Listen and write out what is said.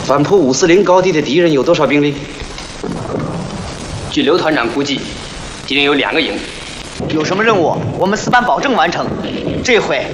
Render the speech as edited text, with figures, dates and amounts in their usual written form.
反扑540高地的敌人有多少兵力？ 据刘团长估计，敌人有2个营。 有什么任务，我们4班保证完成。这回